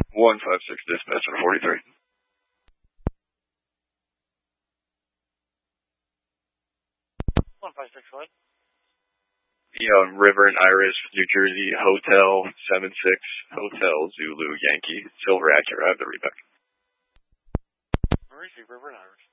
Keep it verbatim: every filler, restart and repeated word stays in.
one five six dispatch on forty-three. one five six what? Yeah, River and Iris, New Jersey, Hotel seven six, Hotel Zulu Yankee, Silver Acura. I have the reback. Where is he, River and Iris?